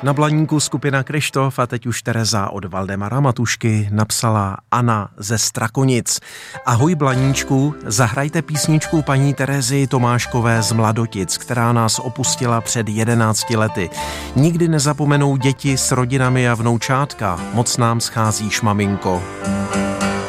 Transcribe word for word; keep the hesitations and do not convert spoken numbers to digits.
Na Blaníku skupina Kryštof a teď už Tereza od Valdemara Matušky napsala Anna ze Strakonic. Ahoj Blaníčku, zahrajte písničku paní Terezy Tomáškové z Mladotic, která nás opustila před jedenácti lety. Nikdy nezapomenou děti s rodinami a vnoučátka. Moc nám scházíš, maminko.